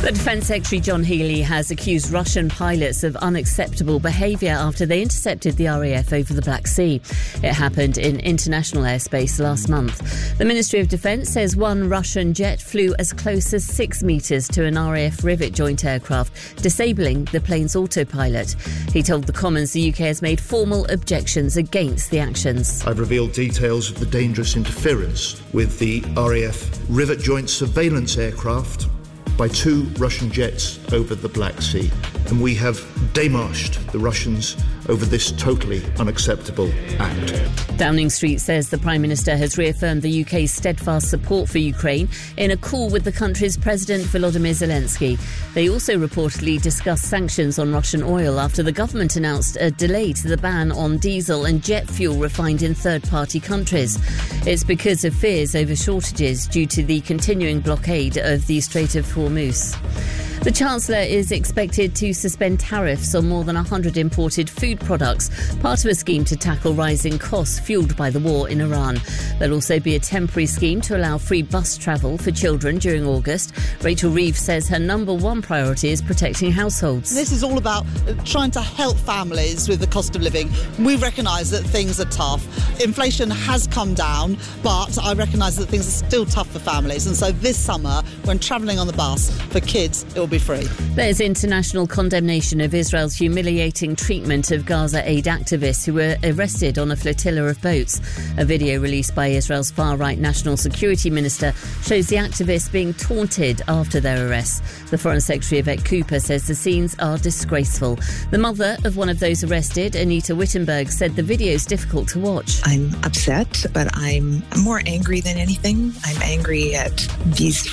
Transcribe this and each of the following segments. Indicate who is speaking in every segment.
Speaker 1: The Defence Secretary John Healey has accused Russian pilots of unacceptable behaviour after they intercepted the RAF over the Black Sea. It happened in international airspace last month. The Ministry of Defence says one Russian jet flew as close as 6 metres to an RAF Rivet joint aircraft, disabling the plane's autopilot. He told the Commons the UK has made formal objections against the actions.
Speaker 2: I've revealed details of the dangerous interference with the RAF Rivet joint surveillance aircraft by 2 Russian jets over the Black Sea. And we have démarched the Russians over this totally unacceptable act.
Speaker 1: Downing Street says the Prime Minister has reaffirmed the UK's steadfast support for Ukraine in a call with the country's President Volodymyr Zelensky. They also reportedly discussed sanctions on Russian oil after the government announced a delay to the ban on diesel and jet fuel refined in third-party countries. It's because of fears over shortages due to the continuing blockade of the Strait of Hormuz. The Chancellor is expected to suspend tariffs on more than 100 imported food products, part of a scheme to tackle rising costs fuelled by the war in Iran. There'll also be a temporary scheme to allow free bus travel for children during August. Rachel Reeves says her number one priority is protecting households.
Speaker 3: This is all about trying to help families with the cost of living. We recognise that things are tough. Inflation has come down, but I recognise that things are still tough for families. And so this summer, when travelling on the bus for kids, it will be free.
Speaker 1: There's international condemnation of Israel's humiliating treatment of Gaza aid activists who were arrested on a flotilla of boats. A video released by Israel's far-right National Security Minister shows the activists being taunted after their arrests. The Foreign Secretary Yvette Cooper says the scenes are disgraceful. The mother of one of those arrested, Anita Wittenberg, said the video is difficult to watch.
Speaker 4: I'm upset, but I'm more angry than anything. I'm angry at these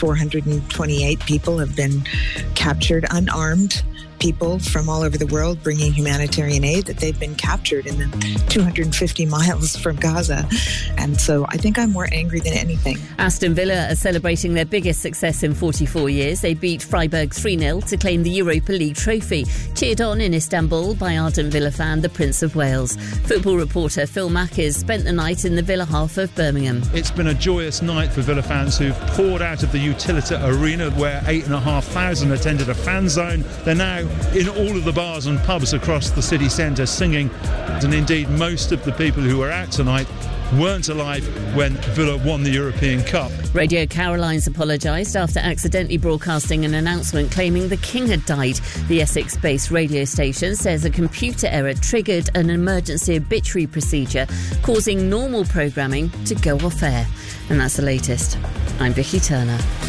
Speaker 4: 428 people have been captured unarmed, people from all over the world bringing humanitarian aid, that they've been captured in the 250 miles from Gaza. And so I think I'm more angry than anything.
Speaker 1: Aston Villa are celebrating their biggest success in 44 years. They beat Freiburg 3-0 to claim the Europa League trophy. Cheered on in Istanbul by ardent Villa fan, the Prince of Wales. Football reporter Phil Mackes spent the night in the Villa half of Birmingham.
Speaker 5: It's been a joyous night for Villa fans who've poured out of the Utilita Arena where 8,500 attended a fan zone. They're now in all of the bars and pubs across the city centre singing, and indeed most of the people who were out tonight weren't alive when Villa won the European Cup.
Speaker 1: Radio Caroline's apologised after accidentally broadcasting an announcement claiming the King had died. The Essex-based radio station says a computer error triggered an emergency obituary procedure, causing normal programming to go off air. And that's the latest. I'm Vicky Turner.